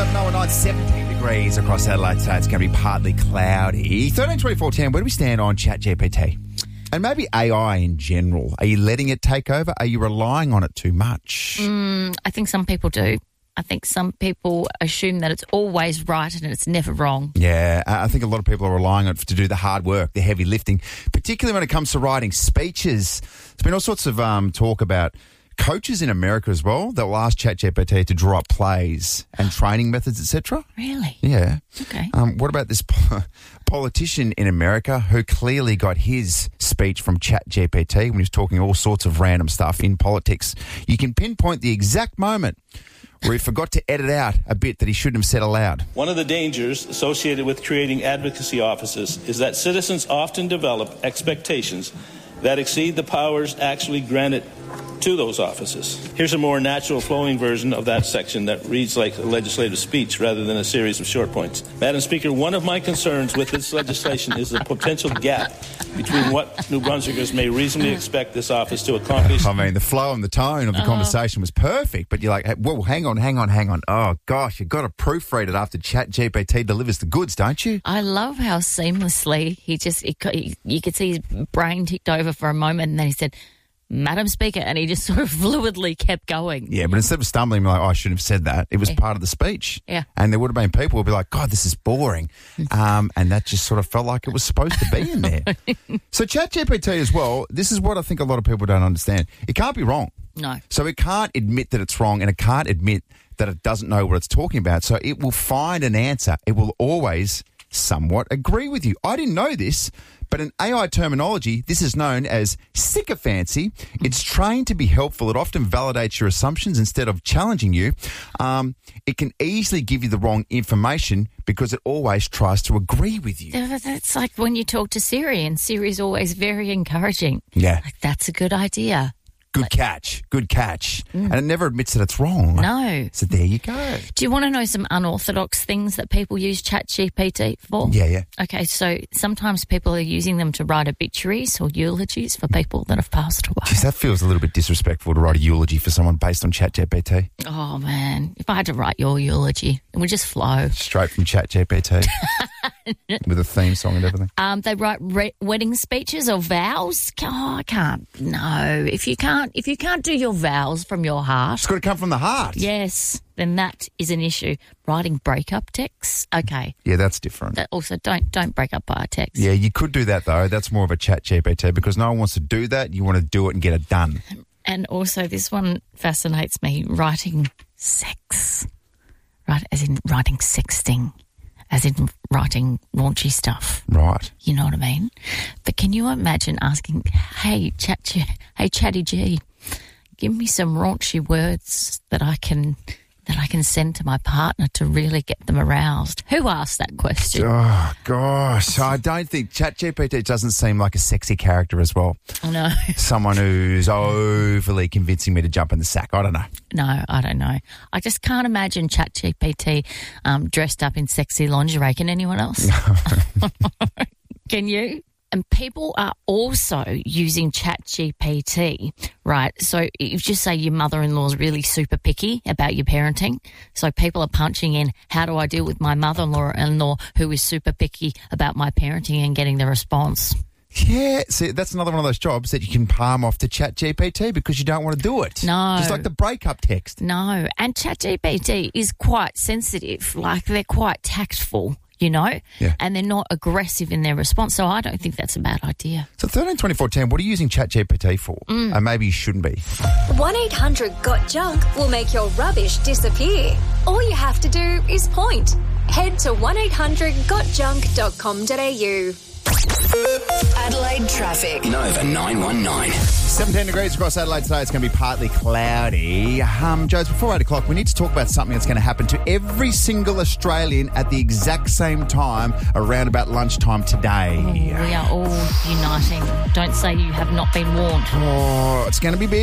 11:09, 17 degrees across Adelaide today. It's going to be partly cloudy. 13:24:10. Where do we stand on ChatGPT? And maybe AI in general. Are you letting it take over? Are you relying on it too much? I think some people do. I think some people assume that it's always right and it's never wrong. Yeah, I think a lot of people are relying on it to do the hard work, the heavy lifting, particularly when it comes to writing speeches. There's been all sorts of talk about coaches in America as well that will ask ChatGPT to draw up plays and training methods, etc. Really? Yeah. Okay. What about this politician in America who clearly got his speech from ChatGPT when he was talking all sorts of random stuff in politics? You can pinpoint the exact moment where he forgot to edit out a bit that he shouldn't have said aloud. One of the dangers associated with creating advocacy offices is that citizens often develop expectations that exceed the powers actually granted to those offices. Here's a more natural flowing version of that section that reads like a legislative speech rather than a series of short points. Madam Speaker, one of my concerns with this legislation is the potential gap between what New Brunswickers may reasonably expect this office to accomplish. I mean, the flow and the tone of the conversation was perfect, but you're like, hey, whoa, hang on. Oh, gosh, you've got to proofread it after ChatGPT delivers the goods, don't you? I love how seamlessly you could see his brain ticked over for a moment and then he said, Madam Speaker, and he just sort of fluidly kept going. Yeah, but instead of stumbling, like, I shouldn't have said that, it was part of the speech. Yeah. And there would have been people who would be like, God, this is boring. And that just sort of felt like it was supposed to be in there. So ChatGPT as well, this is what I think a lot of people don't understand. It can't be wrong. No. So it can't admit that it's wrong and it can't admit that it doesn't know what it's talking about. So it will find an answer. It will always somewhat agree with you. I didn't know this, but in AI terminology, this is known as sycophancy. It's trained to be helpful. It often validates your assumptions instead of challenging you. It can easily give you the wrong information because it always tries to agree with you. It's like when you talk to Siri, and Siri's always very encouraging. Yeah. Like, that's a good idea. Good catch. And it never admits that it's wrong. No. So there you go. Do you want to know some unorthodox things that people use ChatGPT for? Yeah. Okay, so sometimes people are using them to write obituaries or eulogies for people that have passed away. Jeez, that feels a little bit disrespectful to write a eulogy for someone based on ChatGPT. Oh, man. If I had to write your eulogy, it would just flow. Straight from ChatGPT. With a theme song and everything. They write wedding speeches or vows. Oh, I can't. No. If you can't do your vows from your heart. It's got to come from the heart. Yes, then that is an issue. Writing breakup texts, okay. Yeah, that's different. That also, don't break up by a text. Yeah, you could do that though. That's more of a ChatGPT because no one wants to do that. You want to do it and get it done. And also, this one fascinates me. Writing sex, right? As in writing sexting. As in writing raunchy stuff. Right. You know what I mean? But can you imagine asking, hey, Chatty G, give me some raunchy words that I can send to my partner to really get them aroused? Who asked that question? Oh, gosh. I don't think ChatGPT doesn't seem like a sexy character as well. No. Someone who's overly convincing me to jump in the sack. I don't know. No, I don't know. I just can't imagine ChatGPT dressed up in sexy lingerie. Can anyone else? Can you? And people are also using ChatGPT, right? So if you just say your mother-in-law is really super picky about your parenting, so people are punching in, how do I deal with my mother-in-law who is super picky about my parenting, and getting the response. Yeah, see, that's another one of those jobs that you can palm off to ChatGPT because you don't want to do it. No. Just like the breakup text. No, and ChatGPT is quite sensitive, like they're quite tactful. You know, yeah. And they're not aggressive in their response. So I don't think that's a bad idea. So 13-24-10, what are you using ChatGPT for? Maybe you shouldn't be. 1-800-GOT-JUNK will make your rubbish disappear. All you have to do is point. Head to 1-800-GOTJUNK.com.au. Adelaide traffic. Nova 919. 17 degrees across Adelaide today. It's going to be partly cloudy. Joes, before 8 o'clock, we need to talk about something that's going to happen to every single Australian at the exact same time around about lunchtime today. We are all uniting. Don't say you have not been warned. Oh, it's going to be big.